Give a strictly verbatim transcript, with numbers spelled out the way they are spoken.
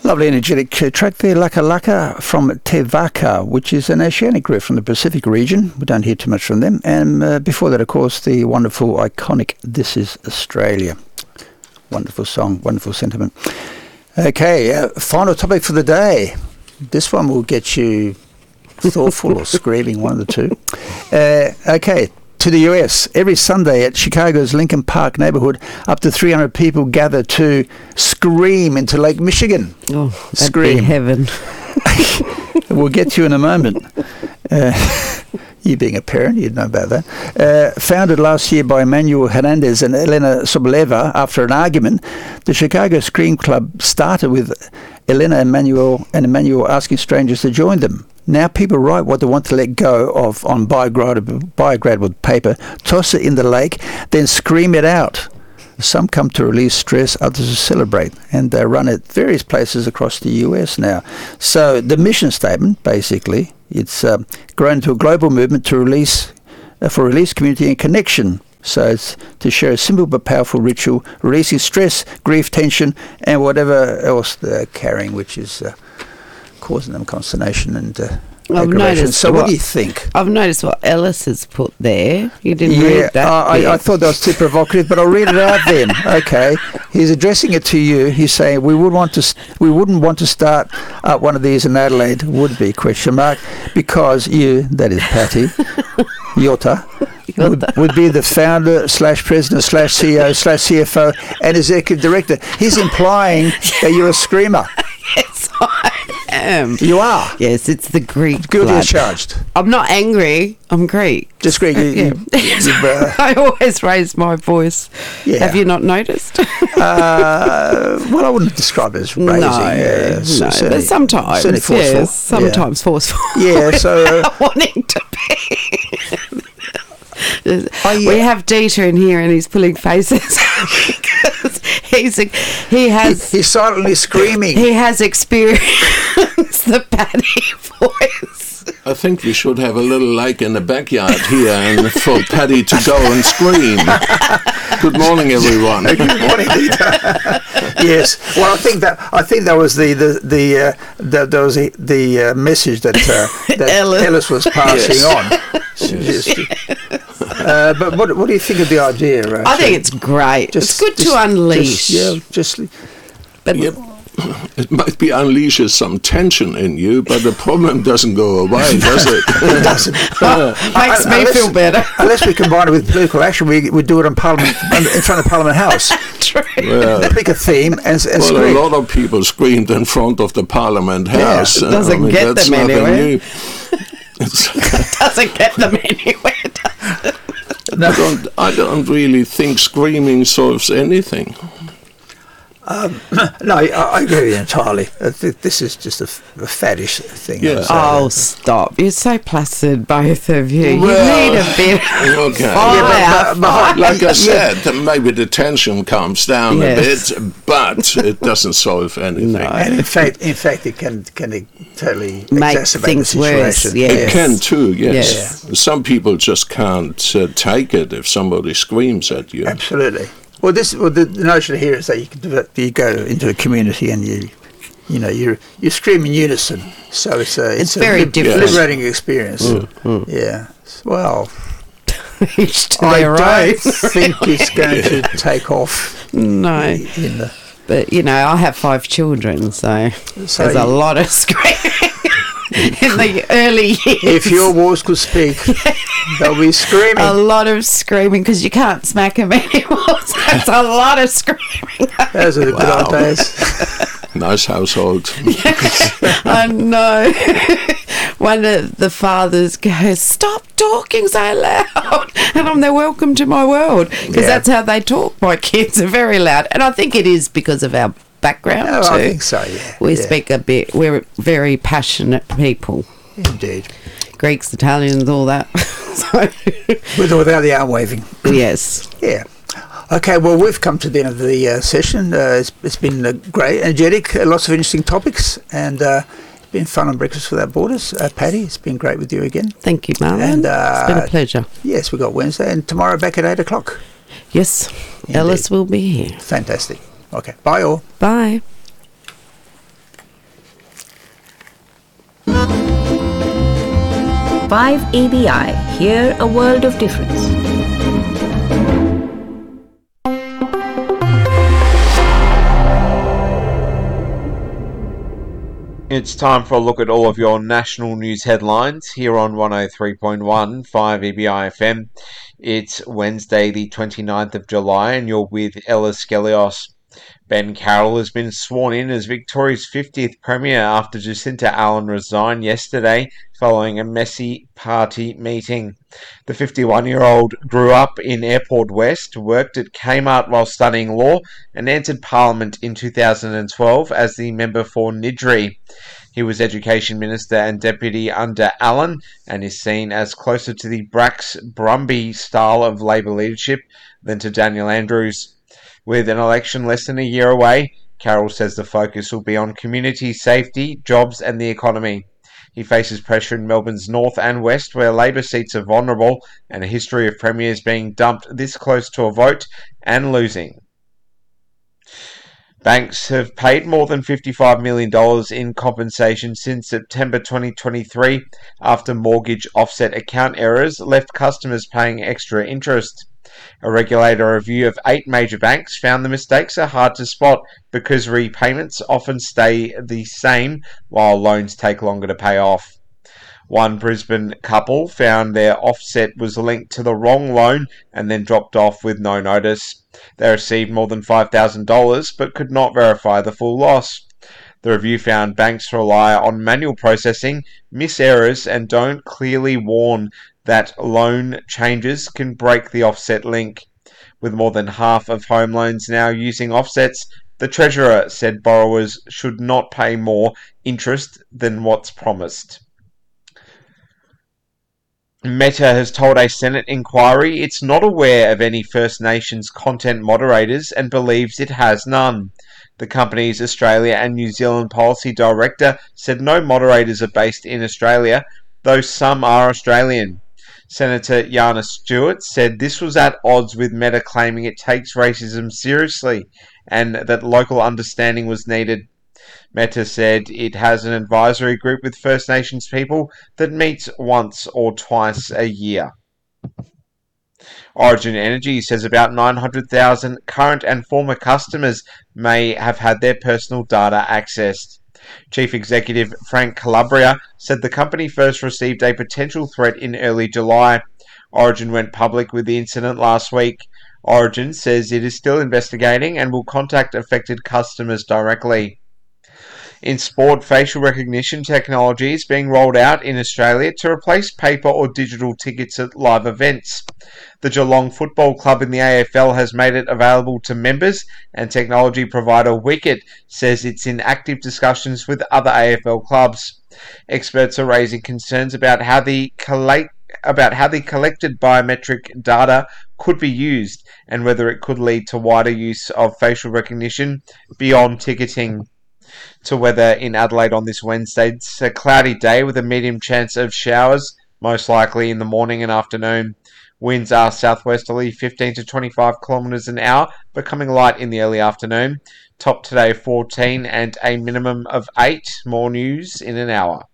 Lovely energetic uh, track there, Laka Laka from Te Waka, which is an Oceanic group from the Pacific region. We don't hear too much from them. And uh, before that, of course, the wonderful, iconic This Is Australia. Wonderful song, wonderful sentiment. Okay, uh, final topic for the day. This one will get you thoughtful or screaming, one of the two. Uh, okay. To the U S. Every Sunday at Chicago's Lincoln Park neighborhood, up to three hundred people gather to scream into Lake Michigan. Oh, that'd Scream. be heaven. We'll get to you in a moment. Uh, you being a parent, you'd know about that. Uh, founded last year by Emmanuel Hernandez and Elena Soboleva after an argument, the Chicago Scream Club started with Elena Emmanuel and Emmanuel asking strangers to join them. Now people write what they want to let go of on biodegradable paper, toss it in the lake, then scream it out. Some come to release stress, others to celebrate, and they run at various places across the U S now. So the mission statement, basically, it's uh, grown into a global movement to release, uh, for release, community and connection. So it's to share a simple but powerful ritual, releasing stress, grief, tension, and whatever else they're carrying, which is uh, causing them consternation and uh, I've aggravation. noticed So what, what- do you think? I've noticed what Ellis has put there. You didn't Yeah, read that. uh, I, I bit. thought that was too provocative, but I'll read it out then. Okay, he's addressing it to you. He's saying we would want to, st- we wouldn't want to start up one of these in Adelaide. Would be question mark because you, that is Patty, Yota, would, would be the founder slash president slash C E O slash C F O and executive director. He's implying that you're a screamer. Yes, I am. You are. Yes, it's the Greek Guilty blood. as charged. I'm not angry. I'm Greek. Just Greg, you, Yeah. you, you've, uh, I always raise my voice. Yeah. Have you not noticed? uh, well, I wouldn't describe it as raising. no, uh, no, certainly- but sometimes, certainly forceful. yes, sometimes forceful. Yeah, so uh, wanting to be. Oh, yeah. We have Dieter in here, and he's pulling faces because he's a, he has he's silently screaming. he has experienced the Paddy voice. I think we should have a little lake in the backyard here and for Paddy to go and scream. Good morning, everyone. Good morning, Dieter. Yes. Well, I think that I think that was the the the uh, the, that was the, the uh, message that uh, that Ellis. Ellis was passing Yes. on. Yes. Uh, but what what do you think of the idea? Uh, I think it's great. it's good to unleash. Just, yeah, just but Yep. It might be unleashes some tension in you, but the problem doesn't go away, does it? it doesn't. makes me Unless- feel better. Unless we combine it with political action, we we do it in Parliament in front of Parliament House. True. Well, Pick a theme and, and well, scream. a lot of people screamed in front of the Parliament Yeah, House. it doesn't get that's them nothing anywhere. new. It's, Doesn't get them anywhere. Does it? No. I don't. I don't really think screaming solves anything. No, I, I agree with you entirely. Uh, th- This is just a, f- a faddish thing. I Yeah. would say. Oh, stop. You're so placid, both of you. Well, you need a bit Okay. fire. Yeah, but- but- Like I said, maybe the tension calms down Yes. a bit, but it doesn't solve anything. No. And in fact, in fact, it can can it totally Make exacerbate things the worse, situation. yes. It can too, yes. Yes. Some people just can't uh, take it if somebody screams at you. Absolutely. Well, this well, the, the notion here is that you can do it, you go into a community and you, you know, you you scream in unison. So it's a It's a very lib- different. liberating experience. Yeah. Well, Each to I their don't own. think it's going to take off No. in the. But, you know, I have five children, so, So there's a you- lot of screaming in the early years. If your walls could speak, they'll be screaming. A lot of screaming because you can't smack them anymore. So it's a lot of screaming. Those are the good old Wow. days. Nice household. I know. One of the fathers goes, "Stop talking so loud," and I'm there. Welcome to my world, because Yeah. that's how they talk. My kids are very loud, and I think it is because of our background Oh, too. I think so. Yeah. We yeah. speak a bit. We're very passionate people. Indeed. Greeks, Italians, all that. So, With or without the arm waving. yes. Yeah. Okay, well, we've come to the end of the uh, session. Uh, it's, it's been uh, great, energetic, uh, lots of interesting topics, and uh, it's been fun on Breakfast Without Borders. Uh, Patty, it's been great with you again. Thank you, Marlon. And, uh, it's been a pleasure. Yes, we got Wednesday, and tomorrow back at eight o'clock. Yes, Indeed. Ellis will be here. Fantastic. Okay, bye all. Bye. five A B I. Hear a world of difference. It's time for a look at all of your national news headlines here on one oh three point one, five E B I F M. It's Wednesday the twenty-ninth of July and you're with Ella Skelios. Ben Carroll has been sworn in as Victoria's fiftieth Premier after Jacinta Allen resigned yesterday following a messy party meeting. The fifty-one-year-old grew up in Airport West, worked at Kmart while studying law, and entered Parliament in two thousand twelve as the member for Niddrie. He was Education Minister and Deputy under Allen and is seen as closer to the Brax Brumby style of Labor leadership than to Daniel Andrews. With an election less than a year away, Carroll says the focus will be on community safety, jobs and the economy. He faces pressure in Melbourne's north and west where Labor seats are vulnerable and a history of premiers being dumped this close to a vote and losing. Banks have paid more than fifty-five million dollars in compensation since September twenty twenty-three after mortgage offset account errors left customers paying extra interest. A regulator review of eight major banks found the mistakes are hard to spot because repayments often stay the same while loans take longer to pay off. One Brisbane couple found their offset was linked to the wrong loan and then dropped off with no notice. They received more than five thousand dollars but could not verify the full loss. The review found banks rely on manual processing, miss errors, and don't clearly warn that loan changes can break the offset link. With more than half of home loans now using offsets, the Treasurer said borrowers should not pay more interest than what's promised. Meta has told a Senate inquiry it's not aware of any First Nations content moderators and believes it has none. The company's Australia and New Zealand Policy Director said no moderators are based in Australia, though some are Australian. Senator Yana Stewart said this was at odds with Meta claiming it takes racism seriously and that local understanding was needed. Meta said it has an advisory group with First Nations people that meets once or twice a year. Origin Energy says about nine hundred thousand current and former customers may have had their personal data accessed. Chief Executive Frank Calabria said the company first received a potential threat in early July. Origin went public with the incident last week. Origin says it is still investigating and will contact affected customers directly. In sport, facial recognition technology is being rolled out in Australia to replace paper or digital tickets at live events. The Geelong Football Club in the A F L has made it available to members, and technology provider Wicket says it's in active discussions with other A F L clubs. Experts are raising concerns about how the collect about how the collected biometric data could be used and whether it could lead to wider use of facial recognition beyond ticketing. To weather in Adelaide on this Wednesday, it's a cloudy day with a medium chance of showers, most likely in the morning and afternoon. Winds are southwesterly fifteen to twenty-five kilometres an hour, becoming light in the early afternoon. Top today fourteen and a minimum of eight. More news in an hour.